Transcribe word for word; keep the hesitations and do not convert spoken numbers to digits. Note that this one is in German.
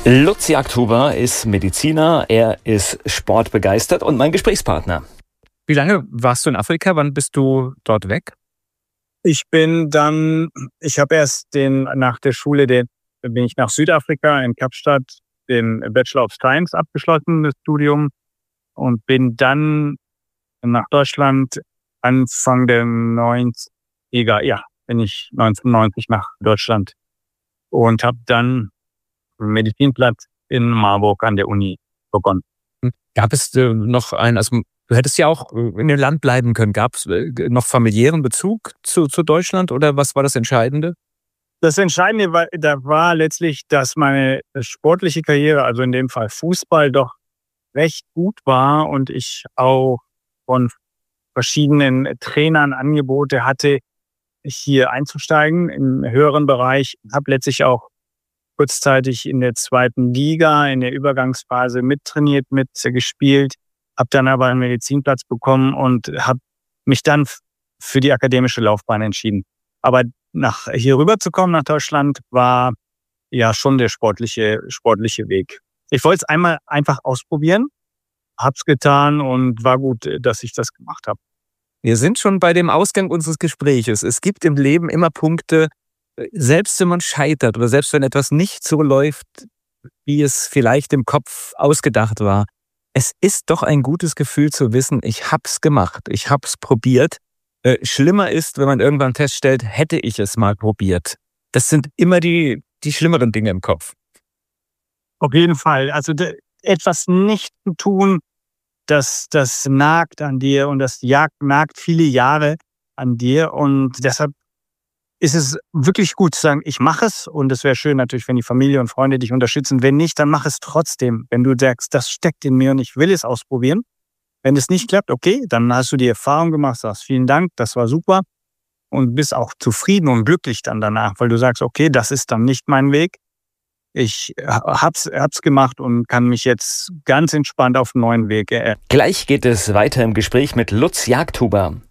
Lutz Jagdhuber ist Mediziner, er ist sportbegeistert und mein Gesprächspartner. Wie lange warst du in Afrika? Wann bist du dort weg? Ich bin dann, ich habe erst den, nach der Schule, den, bin ich nach Südafrika in Kapstadt den Bachelor of Science abgeschlossen, das Studium, und bin dann nach Deutschland Anfang der neunziger, ja, bin ich neunzehnhundertneunzig nach Deutschland und habe dann einen Medizinplatz in Marburg an der Uni begonnen. Gab es äh, noch ein, also du hättest ja auch in dem Land bleiben können. Gab es äh, noch familiären Bezug zu, zu Deutschland oder was war das Entscheidende? Das Entscheidende war, da war letztlich, dass meine sportliche Karriere, also in dem Fall Fußball, doch recht gut war und ich auch von verschiedenen Trainern Angebote hatte, hier einzusteigen im höheren Bereich. Habe letztlich auch kurzzeitig in der zweiten Liga in der Übergangsphase mittrainiert, mitgespielt, habe dann aber einen Medizinplatz bekommen und habe mich dann f- für die akademische Laufbahn entschieden. Aber nach hier rüber zu kommen nach Deutschland war ja schon der sportliche sportliche Weg. Ich wollte es einmal einfach ausprobieren, hab's getan und war gut, dass ich das gemacht habe. Wir sind schon bei dem Ausgang unseres Gespräches. Es gibt im Leben immer Punkte, selbst wenn man scheitert oder selbst wenn etwas nicht so läuft, wie es vielleicht im Kopf ausgedacht war. Es ist doch ein gutes Gefühl zu wissen, ich hab's gemacht, ich hab's probiert. Äh, schlimmer ist, wenn man irgendwann feststellt, hätte ich es mal probiert. Das sind immer die, die schlimmeren Dinge im Kopf. Auf jeden Fall. Also de, etwas nicht zu tun, das, das nagt an dir und das jagt, nagt viele Jahre an dir. Und deshalb ist es wirklich gut zu sagen, ich mache es. Und es wäre schön natürlich, wenn die Familie und Freunde dich unterstützen. Wenn nicht, dann mach es trotzdem. Wenn du sagst, das steckt in mir und ich will es ausprobieren. Wenn es nicht klappt, okay, dann hast du die Erfahrung gemacht, sagst vielen Dank, das war super. Und bist auch zufrieden und glücklich dann danach, weil du sagst, okay, das ist dann nicht mein Weg. Ich hab's, hab's gemacht und kann mich jetzt ganz entspannt auf einen neuen Weg erinnern. Gleich geht es weiter im Gespräch mit Lutz Jagdhuber.